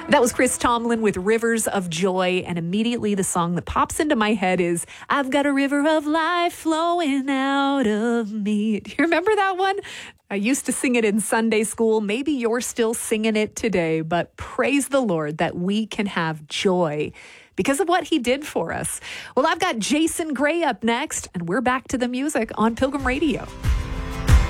That was Chris Tomlin with Rivers of Joy, and immediately the song that pops into my head is I've Got a River of Life Flowing Out of Me. Do you remember that one? I used to sing it in Sunday school. Maybe you're still singing it today, but praise the Lord that we can have joy because of what he did for us. Well, I've got Jason Gray up next, and we're back to the music on Pilgrim Radio.